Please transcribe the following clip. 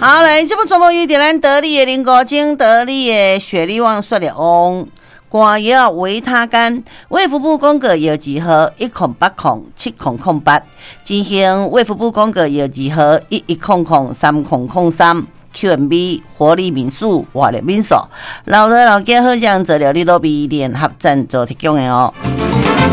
好，来，这部全部由咱得力的林国精、得力的雪利旺说的翁。肝药维他甘，卫福部公告药字号108070008，进行卫福部公告药字号11003003。QMB 活力民宿、活力民宿，老的老家好像做了你都比联合赞助提供的哦。